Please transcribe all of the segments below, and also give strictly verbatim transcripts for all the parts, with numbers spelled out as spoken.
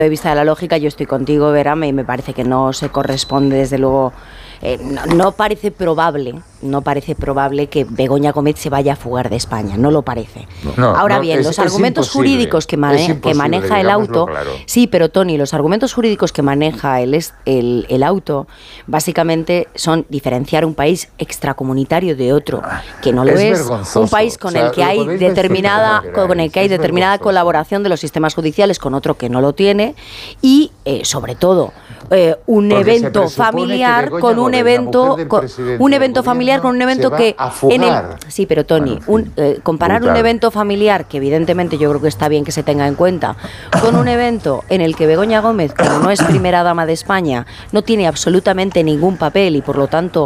de vista de la lógica, yo estoy contigo, Verame, y me parece que no se corresponde, desde luego, eh, no, no parece probable, no parece probable que Begoña Gómez se vaya a fugar de España, no lo parece. No, Ahora no, bien, es, los es argumentos imposible, jurídicos que, mane que maneja el auto, claro. sí, pero Tony, los argumentos jurídicos que maneja el, el, el auto, básicamente son diferenciar un país extracomunitario de otro, que no lo es, es un país con o sea, el que hay determinada, con el que hay determinada colaboración de los sistemas judiciales con otro que no lo tiene, y eh, sobre todo eh, un Porque evento familiar con un evento con, un evento familiar con un evento que en el, sí, pero Tony, bueno, un, eh, comparar brutal. un evento familiar, que evidentemente yo creo que está bien que se tenga en cuenta, con un evento en el que Begoña Gómez, como no es primera dama de España, no tiene absolutamente ningún papel y por lo tanto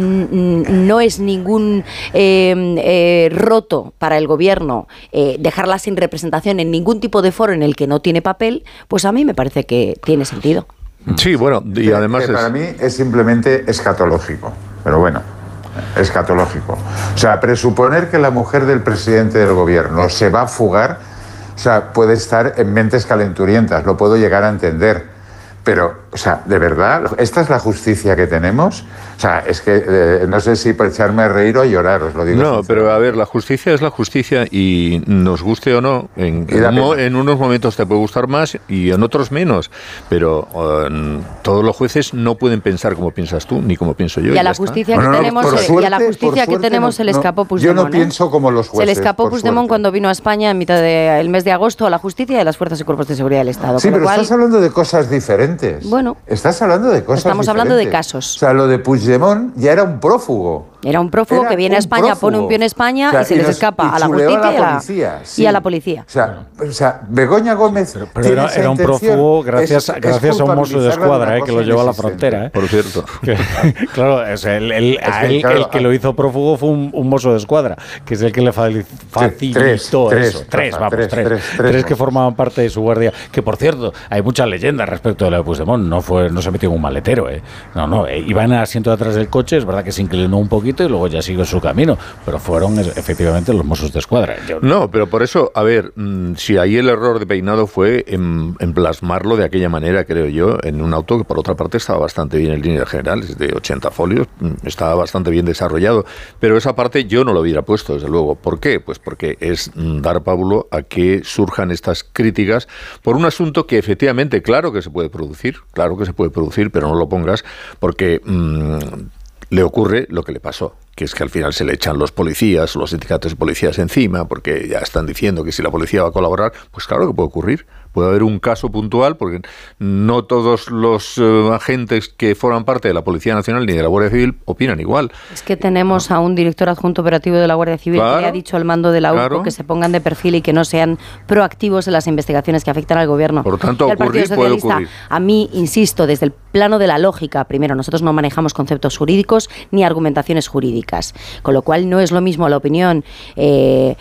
no es ningún eh, eh, roto para el gobierno eh, dejarla sin representación en ningún tipo de foro en el que no tiene papel, pues a mí me parece que tiene sentido. Sí, bueno, y además que, que es... para mí es simplemente escatológico, pero bueno, escatológico. O sea, presuponer que la mujer del presidente del gobierno se va a fugar, o sea, puede estar en mentes calenturientas, lo puedo llegar a entender. Pero, o sea, ¿de verdad? ¿Esta es la justicia que tenemos? O sea, es que eh, no sé si por echarme a reír o a llorar, os lo digo. No, pero a ver, la justicia es la justicia y nos guste o no, en, en, un, en unos momentos te puede gustar más y en otros menos, pero um, todos los jueces no pueden pensar como piensas tú, ni como pienso yo. Y a la justicia que tenemos, y a la justicia que tenemos se le escapó Puigdemont. Yo no pienso como los jueces. Se le escapó Puigdemont cuando vino a España en mitad del mes de agosto a la justicia y a las fuerzas y cuerpos de seguridad del Estado. Sí, pero cual, estás hablando de cosas diferentes. Bueno, estás hablando de cosas estamos diferentes. hablando de casos. O sea, lo de Puigdemont ya era un prófugo. Era un prófugo era que viene a España, prófugo. pone un pie en España, o sea, y se y les nos, escapa y a la justicia a la y, a la, policía, sí. y a la policía. O sea, o sea Begoña Gómez. Pero, pero era, era un prófugo gracias, es, gracias es a un mozo de escuadra eh, que lo llevó a la frontera. Eh. Por cierto. Que, claro, o sea, el, el, es que, él, claro, el que lo hizo prófugo fue un, un mozo de escuadra, que es el que le facilitó tres, eso. Tres, tres vamos, tres, tres. Tres, tres, tres que vamos. formaban parte de su guardia. Que, por cierto, hay muchas leyendas respecto de lo de Puigdemont. No, fue, no se metió en un maletero. Eh. No, no. Eh, iba en el asiento de atrás del coche, es verdad que se inclinó un poquito y luego ya siguió su camino. Pero fueron efectivamente los mozos de escuadra. Yo... No, pero por eso, a ver, mmm, si ahí el error de Peinado fue en, en plasmarlo de aquella manera, creo yo, en un auto que por otra parte estaba bastante bien en líneas generales, de ochenta folios, estaba bastante bien desarrollado, pero esa parte yo no lo hubiera puesto, desde luego. ¿Por qué? Pues porque es mmm, dar pábulo a que surjan estas críticas por un asunto que efectivamente, claro que se puede producir, claro que se puede producir, pero no lo pongas porque... Mmm, le ocurre lo que le pasó, que es que al final se le echan los policías, los sindicatos de policías encima, porque ya están diciendo que si la policía va a colaborar, pues claro que puede ocurrir. Puede haber un caso puntual, porque no todos los uh, agentes que forman parte de la Policía Nacional ni de la Guardia Civil opinan igual. Es que tenemos a un director adjunto operativo de la Guardia Civil claro, que le ha dicho al mando de la U C O claro. que se pongan de perfil y que no sean proactivos en las investigaciones que afectan al gobierno. Por lo tanto, ocurrir puede ocurrir. A mí, insisto, desde el plano de la lógica, primero, nosotros no manejamos conceptos jurídicos ni argumentaciones jurídicas, con lo cual no es lo mismo la opinión eh,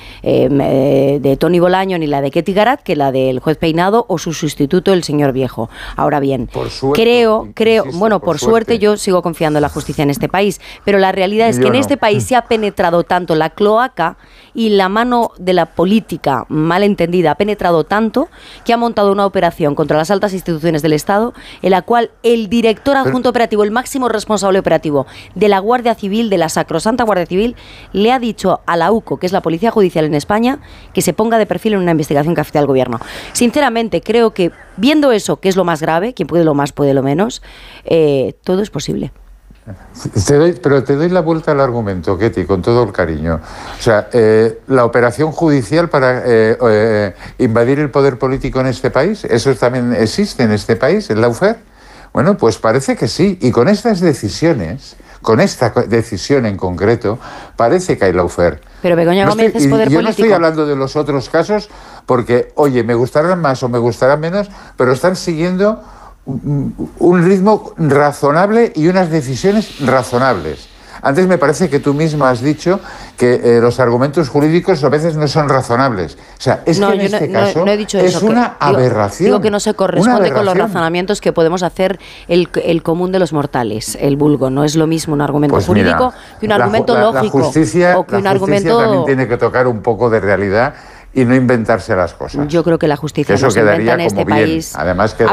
eh, de Toni Bolaño ni la de Ketty Garat que la del juez Peinado o su sustituto, el señor Viejo. Ahora bien, por suerte, creo, creo, insisto, bueno, por, por suerte. suerte yo sigo confiando en la justicia en este país, pero la realidad es yo que en no. este país se ha penetrado tanto la cloaca y la mano de la política mal entendida ha penetrado tanto que ha montado una operación contra las altas instituciones del Estado en la cual el director adjunto operativo, el máximo responsable operativo de la Guardia Civil, de la sacrosanta Guardia Civil, le ha dicho a la U C O, que es la Policía Judicial en España, que se ponga de perfil en una investigación que afecta al gobierno. Sinceramente, creo que viendo eso, que es lo más grave, quien puede lo más puede lo menos, eh, todo es posible. Te doy, pero te doy la vuelta al argumento, Ketty, con todo el cariño. O sea, eh, la operación judicial para eh, eh, invadir el poder político en este país, ¿eso también existe en este país, en Lawfare? Bueno, pues parece que sí. Y con estas decisiones, con esta decisión en concreto, parece que hay Lawfare. Pero Begoña no Gómez estoy, es poder yo político. Yo no estoy hablando de los otros casos porque, oye, me gustarán más o me gustarán menos, pero están siguiendo un ritmo razonable y unas decisiones razonables. Antes me parece que tú misma has dicho que eh, los argumentos jurídicos a veces no son razonables. O sea, es no, que en yo este no, caso no, no he dicho es eso, una que, digo, aberración. Digo que no se corresponde con los razonamientos que podemos hacer el, el común de los mortales, el vulgo. No es lo mismo un argumento pues jurídico mira, que un argumento la, lógico. La justicia, o que la un justicia argumento... también tiene que tocar un poco de realidad y no inventarse las cosas. Yo creo que la justicia Eso no se inventa quedaría en este como bien. país. Además, que